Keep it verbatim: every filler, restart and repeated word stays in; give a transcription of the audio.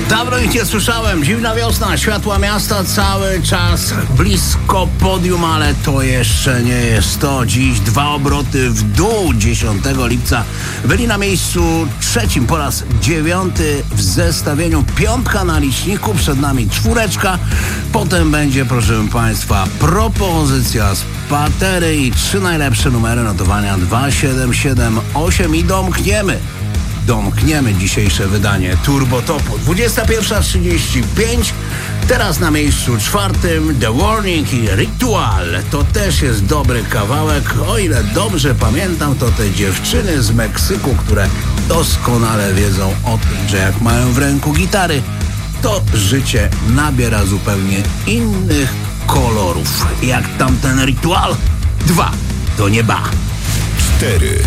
Dawno ich nie słyszałem. Zimna wiosna, światła miasta, cały czas blisko podium, ale to jeszcze nie jest to. Dziś dwa obroty w dół. dziesiątego lipca byli na miejscu trzecim po raz dziewiąty w zestawieniu. Piątka na liczniku, przed nami czwóreczka. Potem będzie, proszę Państwa, propozycja z patery i trzy najlepsze numery notowania dwa, siedem, siedem, osiem i domkniemy. Domkniemy dzisiejsze wydanie Turbo Topu. dwudziesta pierwsza trzydzieści pięć. Teraz na miejscu czwartym The Warning i Ritual. To też jest dobry kawałek. O ile dobrze pamiętam, to te dziewczyny z Meksyku, które doskonale wiedzą o tym, że jak mają w ręku gitary, to życie nabiera zupełnie innych kolorów. Jak tamten Ritual. Dwa do nieba. Cztery.